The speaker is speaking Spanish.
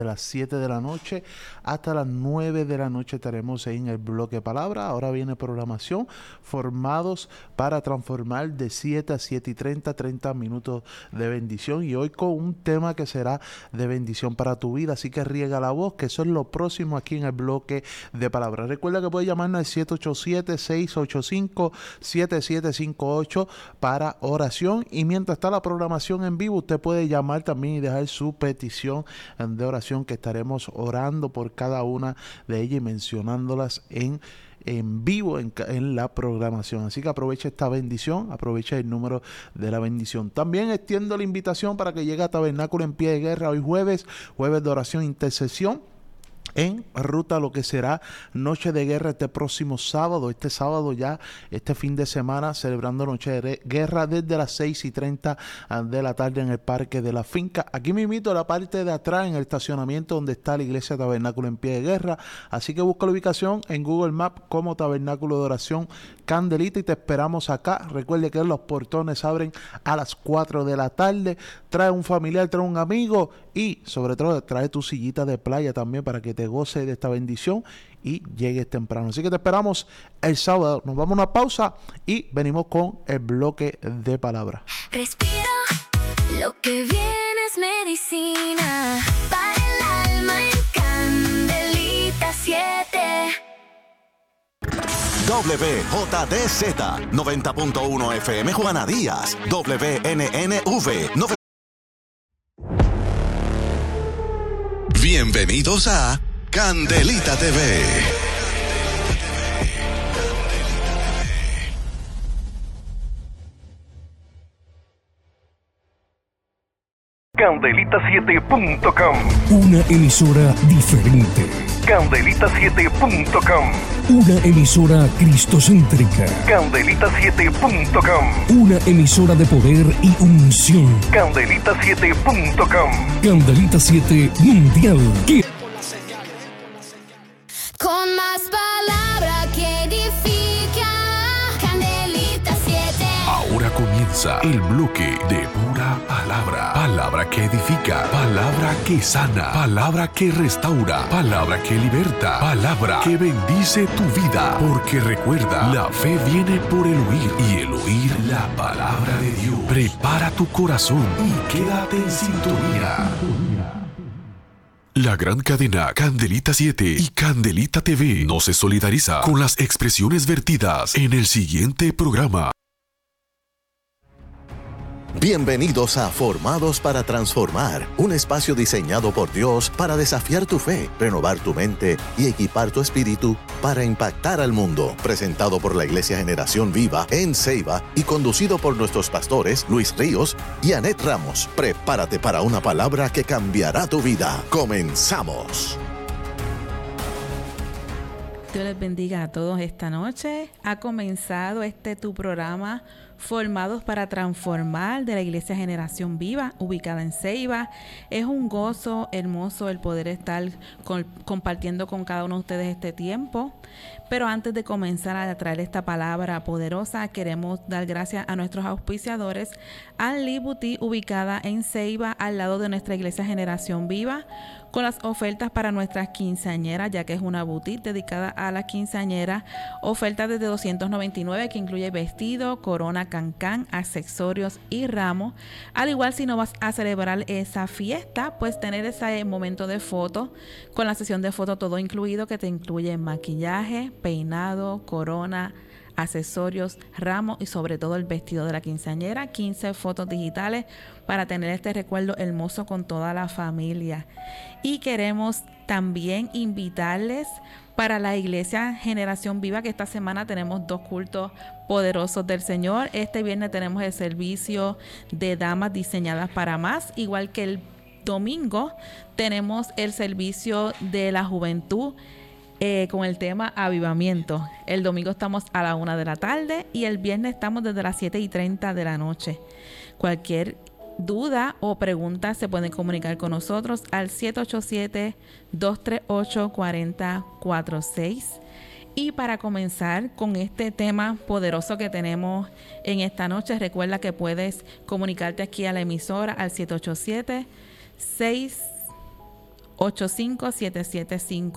de las 7 de la noche hasta las 9 de la noche estaremos en el bloque palabra. Ahora viene programación formados para transformar de 7 a 7 y 30 minutos de bendición, y hoy con un tema que será de bendición para tu vida, así que riega la voz que eso es lo próximo aquí en el bloque de palabra. Recuerda que puedes llamarnos al 787-685-7758 para oración, y mientras está la programación en vivo usted puede llamar también y dejar su petición de oración, que estaremos orando por cada una de ellas y mencionándolas en vivo en la programación. Así que aprovecha esta bendición, aprovecha el número de la bendición. También extiendo la invitación para que llegue a Tabernáculo en Pie de Guerra hoy jueves de oración e intercesión, en ruta a lo que será Noche de Guerra este próximo sábado. Este sábado ya, este fin de semana, celebrando Noche de Guerra desde las 6:30 de la tarde en el Parque de la Finca. Aquí me invito a la parte de atrás, en el estacionamiento donde está la iglesia Tabernáculo en Pie de Guerra. Así que busca la ubicación en Google Maps como Tabernáculo de Oración Candelita y te esperamos acá. Recuerde que los portones abren a las 4 de la tarde. Trae un familiar, trae un amigo y sobre todo trae tu sillita de playa también para que te goce de esta bendición y llegues temprano. Así que te esperamos el sábado. Nos vamos a una pausa y venimos con el bloque de palabra. Respira, lo que viene es medicina para el alma en Candelita 7. WJDZ 90.1 FM Juana Díaz, WNNV 90. Bienvenidos a Candelita TV. Candelita7.com. Una emisora diferente. Candelita7.com. Una emisora cristocéntrica. Candelita7.com. Una emisora de poder y unción. Candelita7.com. Candelita 7 Mundial. Con más palabra que edifica, Candelita 7. Ahora comienza el bloque de pura palabra. Palabra que edifica, palabra que sana, palabra que restaura, palabra que liberta, palabra que bendice tu vida. Porque recuerda, la fe viene por el oír y el oír la palabra de Dios. Prepara tu corazón y quédate en sintonía. La gran cadena Candelita 7 y Candelita TV no se solidariza con las expresiones vertidas en el siguiente programa. Bienvenidos a Formados para Transformar, un espacio diseñado por Dios para desafiar tu fe, renovar tu mente y equipar tu espíritu para impactar al mundo. Presentado por la Iglesia Generación Viva en Ceiba y conducido por nuestros pastores Luis Ríos y Anet Ramos. Prepárate para una palabra que cambiará tu vida. ¡Comenzamos! Dios les bendiga a todos esta noche. Ha comenzado tu programa Formados para Transformar de la Iglesia Generación Viva, ubicada en Ceiba. Es un gozo hermoso el poder estar compartiendo con cada uno de ustedes este tiempo. Pero antes de comenzar a traer esta palabra poderosa, queremos dar gracias a nuestros auspiciadores, Anli Boutique, ubicada en Ceiba, al lado de nuestra Iglesia Generación Viva, con las ofertas para nuestras quinceañeras, ya que es una boutique dedicada a las quinceañeras. Ofertas desde $299, que incluye vestido, corona, cancán, accesorios y ramos. Al igual, si no vas a celebrar esa fiesta, pues tener ese momento de foto con la sesión de foto todo incluido, que te incluye maquillaje, peinado, corona, accesorios, ramos y sobre todo el vestido de la quinceañera. 15 fotos digitales para tener este recuerdo hermoso con toda la familia. Y queremos también invitarles para la Iglesia Generación Viva, que esta semana tenemos 2 cultos poderosos del Señor. Este viernes tenemos el servicio de damas diseñadas para más, igual que el domingo tenemos el servicio de la juventud con el tema avivamiento. El domingo estamos a la 1 de la tarde y el viernes estamos desde las 7:30 de la noche. Cualquier duda o pregunta se pueden comunicar con nosotros al 787-238-4046. Y para comenzar con este tema poderoso que tenemos en esta noche, recuerda que puedes comunicarte aquí a la emisora al 787-6 85775